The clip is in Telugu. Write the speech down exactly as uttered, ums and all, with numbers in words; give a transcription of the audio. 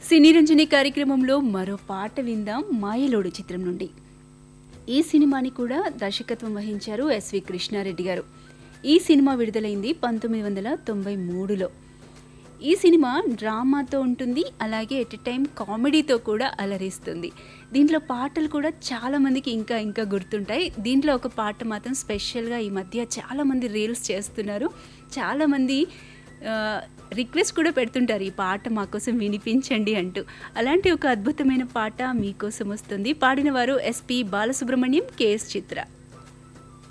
సినీ రంజని కార్యక్రమంలో మరో పాట విందాం మాయలోడు చిత్రం నుండి. ఈ సినిమాని కూడా దర్శకత్వం వహించారు ఎస్వి కృష్ణారెడ్డి గారు. ఈ సినిమా విడుదలైంది పంతొమ్మిది వందల తొంభై మూడులో. ఈ సినిమా డ్రామాతో ఉంటుంది, అలాగే ఎట్ ఎ టైం కామెడీతో కూడా అలరిస్తుంది. దీంట్లో పాటలు కూడా చాలామందికి ఇంకా ఇంకా గుర్తుంటాయి. దీంట్లో ఒక పాట మాత్రం స్పెషల్గా ఈ మధ్య చాలామంది రీల్స్ చేస్తున్నారు. చాలామంది రిక్వెస్ట్ కూడా పెడుతుంటారు, ఈ పాట మా కోసం వినిపించండి అంటూ. అలాంటి ఒక అద్భుతమైన పాట మీకోసం వస్తుంది. పాడిన వారు ఎస్పి బాలసుబ్రహ్మణ్యం, కేఎస్ చిత్ర.